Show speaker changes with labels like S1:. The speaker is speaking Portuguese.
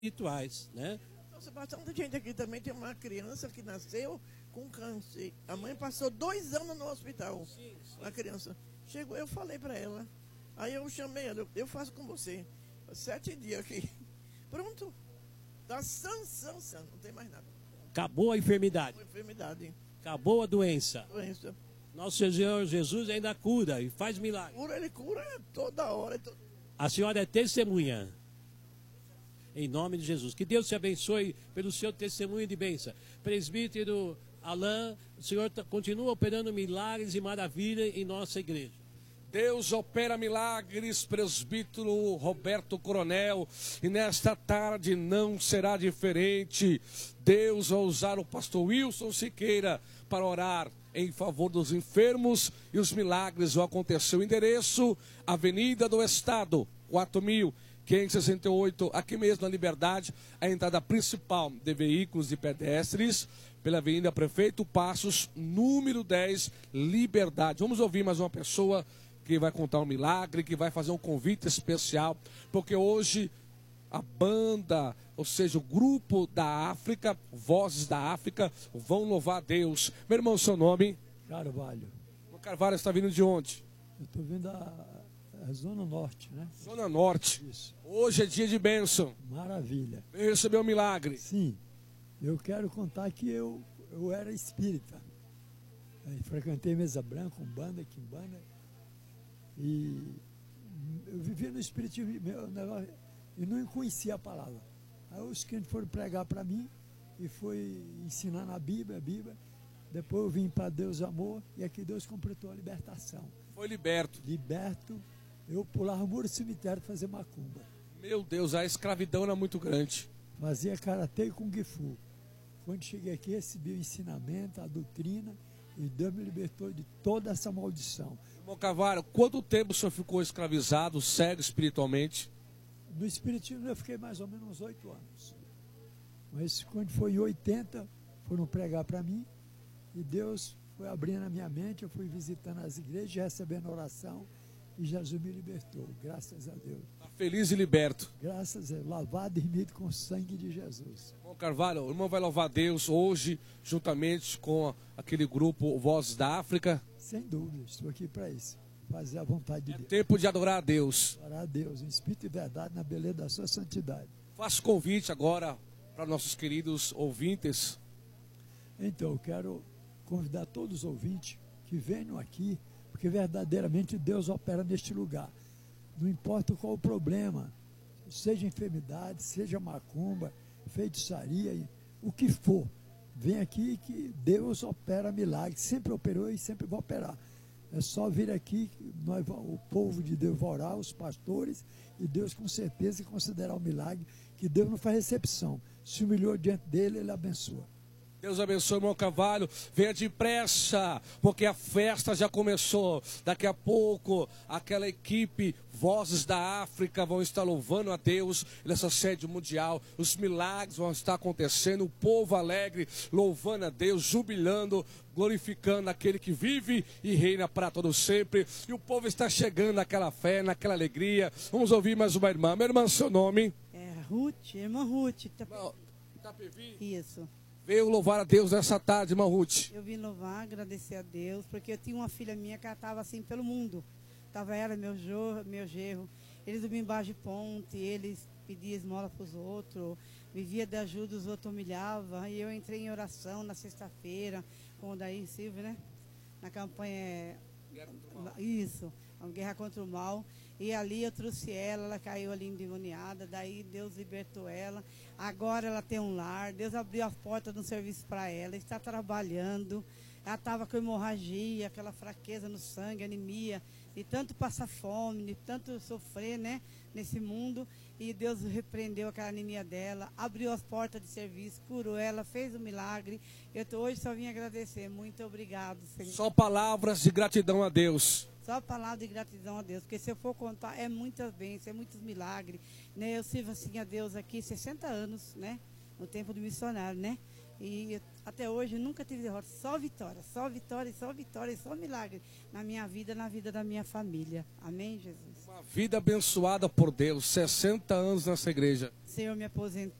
S1: espirituais, né?
S2: Nossa, bastante gente aqui também tem uma criança que nasceu com câncer. A mãe passou 2 anos no hospital.
S1: Sim.
S2: A criança. Chegou, eu falei para ela. Aí eu chamei ela, eu faço com você. 7 dias aqui. Pronto. Tá sã, não tem mais nada.
S1: Acabou a enfermidade.
S2: Uma enfermidade.
S1: Acabou a doença.
S2: Doença.
S1: Nosso Senhor Jesus ainda cura e faz milagre.
S2: Ele cura toda hora.
S1: A senhora é testemunha. Em nome de Jesus. Que Deus te abençoe pelo seu testemunho de bênção. Presbítero Alain, o Senhor continua operando milagres e maravilhas em nossa igreja.
S3: Deus opera milagres, presbítero Roberto Coronel, e nesta tarde não será diferente. Deus vai usar o pastor Wilson Siqueira para orar em favor dos enfermos e os milagres vão acontecer. O endereço, Avenida do Estado, 4.568, aqui mesmo na Liberdade, a entrada principal de veículos e pedestres, pela Avenida Prefeito Passos, número 10, Liberdade. Vamos ouvir mais uma pessoa que vai contar um milagre, que vai fazer um convite especial, porque hoje a banda, ou seja, o grupo da África, Vozes da África, vão louvar a Deus. Meu irmão, seu nome?
S4: Carvalho.
S3: O Carvalho está vindo de onde?
S4: Eu estou vindo da Zona Norte, né?
S3: Zona Norte.
S4: Isso.
S3: Hoje é dia de bênção.
S4: Maravilha.
S3: Recebeu um milagre.
S4: Sim. Eu quero contar que eu era espírita. Aí frequentei mesa branca, umbanda, quimbanda. E eu vivia no espiritismo, eu não conhecia a palavra. Aí os crentes foram pregar para mim e foi ensinar na Bíblia, Depois eu vim para Deus Amor e aqui Deus completou a libertação.
S3: Foi liberto.
S4: Liberto, eu pulava o muro do cemitério para fazer macumba.
S3: Meu Deus, a escravidão era muito grande.
S4: Fazia karatê e kung fu. Quando cheguei aqui, recebi o ensinamento, a doutrina, e Deus me libertou de toda essa maldição.
S3: Irmão Carvalho, quanto tempo o senhor ficou escravizado, cego espiritualmente?
S4: No espiritismo eu fiquei mais ou menos uns 8 anos. Mas quando foi em 80, foram pregar para mim, e Deus foi abrindo a minha mente, eu fui visitando as igrejas, recebendo oração, e Jesus me libertou, graças a Deus.
S3: Está feliz e liberto.
S4: Graças a Deus, lavado e remido com o sangue de Jesus.
S3: Irmão Carvalho, o irmão vai louvar a Deus hoje, juntamente com aquele grupo Vozes da África.
S4: Sem dúvida, estou aqui para isso, fazer a vontade de
S3: É
S4: Deus.
S3: tempo de adorar a Deus.
S4: Adorar a Deus, em espírito e verdade, na beleza da sua santidade.
S3: Faço convite agora para nossos queridos ouvintes.
S4: Então, eu quero convidar todos os ouvintes que venham aqui, porque verdadeiramente Deus opera neste lugar. Não importa qual o problema, seja enfermidade, seja macumba, feitiçaria, o que for. Vem aqui que Deus opera milagres, sempre operou e sempre vai operar. É só vir aqui, o povo de Deus vai orar, os pastores, e Deus com certeza considerar o milagre, que Deus não faz recepção. Se humilhou diante dele, ele abençoa.
S3: Deus abençoe, irmão Carvalho. Venha depressa, porque a festa já começou. Daqui a pouco, aquela equipe Vozes da África vão estar louvando a Deus nessa sede mundial. Os milagres vão estar acontecendo. O povo alegre, louvando a Deus, jubilando, glorificando aquele que vive e reina para todo sempre. E o povo está chegando naquela fé, naquela alegria. Vamos ouvir mais uma irmã. Minha irmã, seu nome?
S5: É Ruth, irmã Ruth.
S3: Itapevi.
S5: Isso.
S3: Veio louvar a Deus nessa tarde, irmã Ruth.
S5: Eu vim louvar, agradecer a Deus, porque eu tinha uma filha minha que ela estava assim pelo mundo. Estava ela, meu genro. Eles dormiam embaixo de ponte, eles pediam esmola para os outros, vivia de ajuda, os outros humilhavam. E eu entrei em oração na sexta-feira, com o Daí Silva, né? Na campanha... Isso, a Guerra contra o Mal. E ali eu trouxe ela caiu ali endemoniada, daí Deus libertou ela. Agora ela tem um lar, Deus abriu as portas do serviço para ela, está trabalhando. Ela estava com hemorragia, aquela fraqueza no sangue, anemia, de tanto passar fome, de tanto sofrer, né, nesse mundo. E Deus repreendeu aquela anemia dela, abriu as portas de serviço, curou ela, fez um milagre. Hoje só vim agradecer. Muito obrigado, Senhor.
S3: Só palavras de gratidão a Deus.
S5: Só palavra de gratidão a Deus, porque se eu for contar, é muitas bênçãos, é muitos milagres, né? Eu sirvo assim a Deus aqui 60 anos, né? No tempo do missionário, né? E até hoje nunca tive derrota, só vitória, só vitória, só vitória, só milagre na minha vida, na vida da minha família. Amém, Jesus?
S3: Uma vida abençoada por Deus, 60 anos nessa igreja.
S5: Senhor, me aposentou.